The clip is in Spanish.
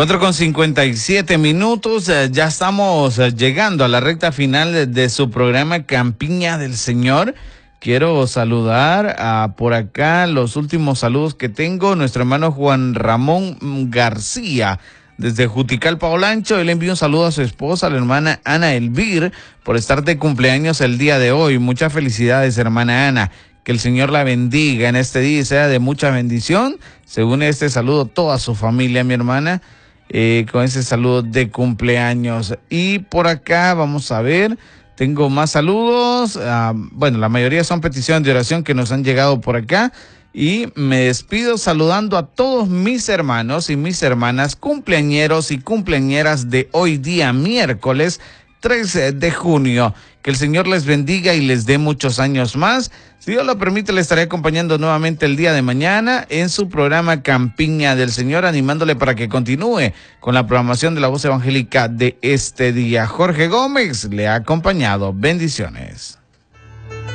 4:57, ya estamos llegando a la recta final de su programa Campiña del Señor. Quiero saludar por acá los últimos saludos que tengo. Nuestro hermano Juan Ramón García, desde Juticalpa Olancho. Él envía un saludo a su esposa, la hermana Ana Elvir, por estar de cumpleaños el día de hoy. Muchas felicidades, hermana Ana. Que el Señor la bendiga en este día y sea de mucha bendición. Según este saludo, toda su familia, mi hermana, con ese saludo de cumpleaños. Y por acá vamos a ver, tengo más saludos. Bueno, la mayoría son peticiones de oración que nos han llegado por acá. Y me despido saludando a todos mis hermanos y mis hermanas, cumpleañeros y cumpleañeras de hoy día, miércoles 13 de junio. Que el Señor les bendiga y les dé muchos años más. Si Dios lo permite, le estaré acompañando nuevamente el día de mañana en su programa Campiña del Señor, animándole para que continúe con la programación de la voz evangélica de este día. Jorge Gómez le ha acompañado. Bendiciones.